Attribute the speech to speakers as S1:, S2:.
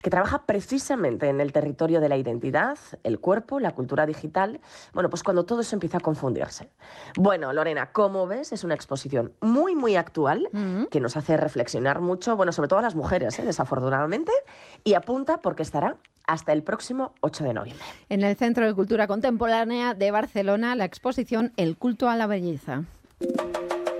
S1: que trabaja precisamente en el territorio de la identidad, el cuerpo, la cultura digital. Bueno, pues cuando todo eso empieza a confundirse. Bueno, Lorena, como ves, es una exposición muy, muy actual
S2: Mm.
S1: que nos hace reflexionar mucho, bueno, sobre todo a las mujeres, desafortunadamente, y apunta porque estará hasta el próximo 8 de noviembre.
S2: En el Centro de Cultura Contemporánea de Barcelona, la exposición El culto a la belleza.